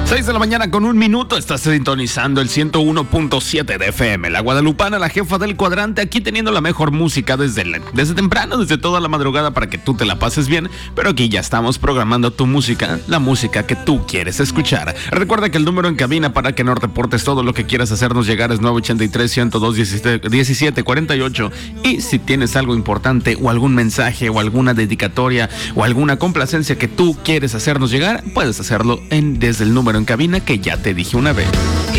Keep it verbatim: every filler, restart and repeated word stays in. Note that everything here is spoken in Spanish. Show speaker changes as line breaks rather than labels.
seis de la mañana con un minuto, estás sintonizando el ciento uno punto siete de F M. La guadalupana, la jefa del cuadrante, aquí teniendo la mejor música desde, el, desde temprano, desde toda la madrugada para que tú te la pases bien. Pero aquí ya estamos programando tu música, la música que tú quieres escuchar. Recuerda que el número en cabina para que nos reportes todo lo que quieras hacernos llegar es nueve ochenta y tres, ciento dos, diecisiete cuarenta y ocho. Y si tienes algo importante o algún mensaje o alguna dedicatoria o alguna complacencia que tú quieres hacernos llegar, puedes hacerlo en, desde el número en cabina que ya te dije una vez.